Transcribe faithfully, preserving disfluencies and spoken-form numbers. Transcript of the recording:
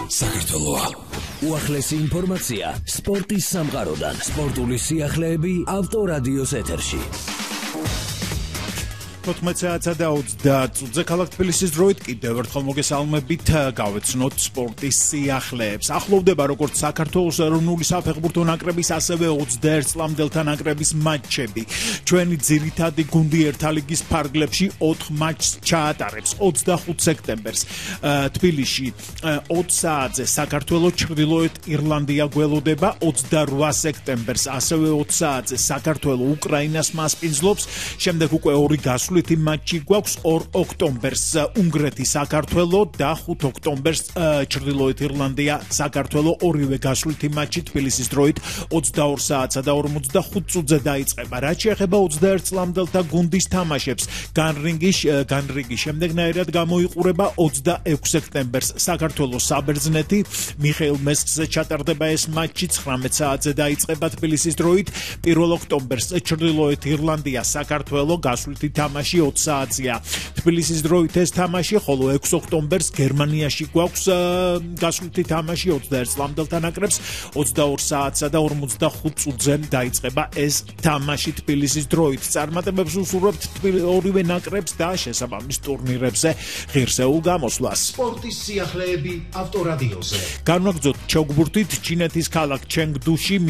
საქართველოა. უახლესი ინფორმაცია სპორტის სამყაროდან. სპორტული სიახლეები ავტორადიოს ეთერში. თოთხმეტ საათსა და ოცდაათ წუთზე ქალაქ თბილისის დროით კიდევ ერთხელ მოგესალმებით, გავეცნოთ სპორტის სიახლეებს. ახლოვდება როგორც საქართველოს ეროვნული საფეხბურთო ნაკრების, ასევე ოცდაერთ წლამდელთა ნაკრების მატჩები. ჩვენი ძირითადი გუნდი ერთა ლიგის ფარგლებში ოთხ მატჩს ჩაატარებს. ოცდახუთ სექტემბერს თბილისში ოც საათზე საქართველოს ჩრდილოეთ ირლანდია გველოდება, ოცდარვა სექტემბერს ასევე ოც საათზე საქართველოს უკრაინას მასპინძლობს, შემდეგ უკვე ორი გასული მატჩი გვაქვს ორ ოქტომბერს უნგრეთი საქართველოს და ხუთ ოქტომბერს ჩრდილოეთ ირლანდია საქართველოს ორივე გასვლითი მატჩი თბილისის დროით ოცდაორ საათსა და ორმოცდახუთ წუთზე დაიწყება. რაც შეეხება ოცდაერთ წლამდელთა გუნდის თამაშებს, განრიგის განრიგის შემდეგნაირად გამოიყურება ოცდაექვსი სექტემბერს საქართველოს საბერძნეთი მიხეილ მესხზე ჩატარდება ეს მატჩი, ცხრამეტ საათზე დაიწყება თბილისის დროით. პირველ ოქტომბერს ჩრდილოეთ ირლანდია საქართველოს გასვლითი თამაში ოც საათზეა თბილისის დროით ეს თამაში, ხოლო ექვსი ოქტომბერს გერმანიაში გვაქვს გასვლითი თამაში ოცდაერთ წლამდელთა ნაკრებს ოცდაორ საათსა და ორმოცდახუთ წუთზე დაიწყება ეს თამაში თბილისის დროით. წარმატებებს უსურვებთ ორივე ნაკრებს და შესაბამის ტურნირებზე ღირსეულ გამოსვლას. სპორტის სიახლეები ავტორადიოზე. განვაგრძოთ ჩოგბურთით ჩინეთის ქალაქ ჩენგდუში